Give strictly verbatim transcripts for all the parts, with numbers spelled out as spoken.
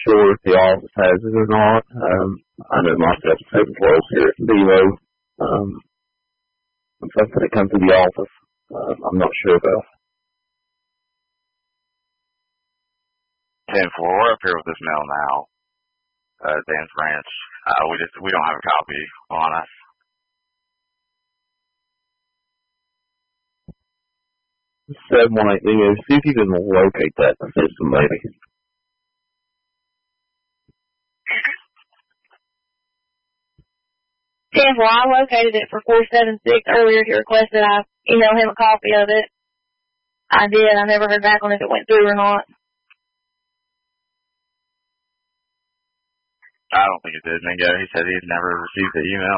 sure if the office has it or not. Um, I know myself taking close here at Devo. Um, something that comes to the office. Uh, I'm not sure about. ten four, we're up here with this mail now. Uh, Dan's Ranch. Uh, we just, we don't have a copy on us. seven one eight, you know, see if you can locate that in the system, maybe. ten four, I located it for four seven six earlier. He requested I email him a copy of it. I did. I never heard back on if it went through or not. I don't think it did, Mingo. He said he had never received the email.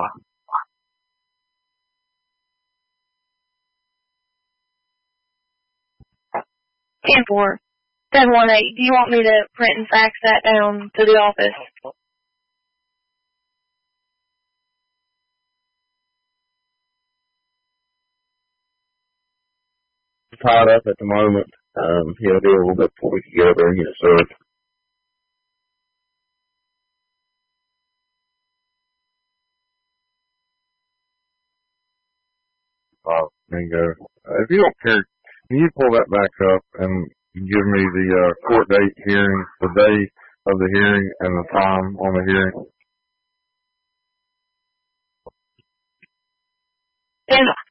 ten four, seven one eight, do you want me to print and fax that down to the office? Tied up at the moment. Um, he'll do a little bit before we can get over there and get it served. Uh, Mingo. Uh, if you don't care, can you pull that back up and give me the uh, court date hearing, the day of the hearing, and the time on the hearing? ten,